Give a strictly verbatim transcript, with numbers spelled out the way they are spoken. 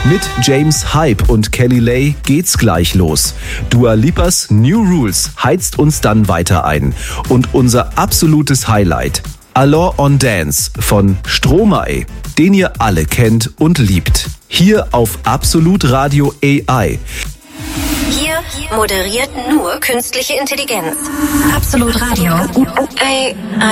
Mit James Hype und Kelly Lay geht's gleich los. Dua Lipas New Rules heizt uns dann weiter ein. Und unser absolutes Highlight, Alors on Dance von Stromae, den ihr alle kennt und liebt. Hier auf Absolut Radio A I. Hier moderiert nur künstliche Intelligenz. Absolut Radio A I.